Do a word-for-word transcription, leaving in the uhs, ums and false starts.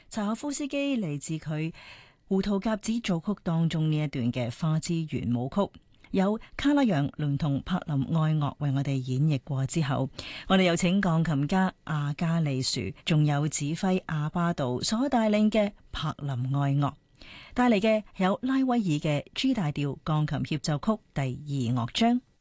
柴可夫斯基嚟自佢胡桃夾子組曲當中呢一段嘅花之圓舞曲，有卡拉揚聯同柏林愛樂為我哋演繹過之後，我哋有請鋼琴家阿加利樹，仲有指揮阿巴杜所帶領嘅柏林愛樂帶嚟嘅有拉威爾嘅 G 大調鋼琴協奏曲第二樂章。